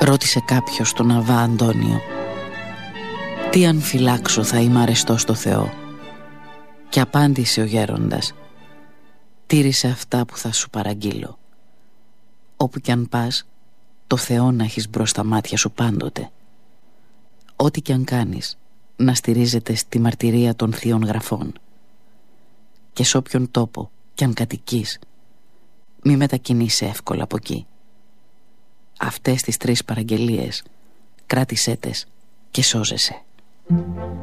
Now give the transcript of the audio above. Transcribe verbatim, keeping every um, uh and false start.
Ρώτησε κάποιος τον Αβά Αντώνιο. Τι αν φυλάξω θα είμαι αρεστός στο Θεό? Και απάντησε ο γέροντας. Τήρησε αυτά που θα σου παραγγείλω. Όπου κι αν πας, το Θεό να έχεις μπρος στα μάτια σου πάντοτε. Ό,τι κι αν κάνεις, να στηρίζεται στη μαρτυρία των θείων γραφών. Και σ' όποιον τόπο κι αν κατοικείς, μη μετακινείσαι εύκολα από εκεί. Αυτές τις τρεις παραγγελίες κράτησέ τες και σώζεσαι.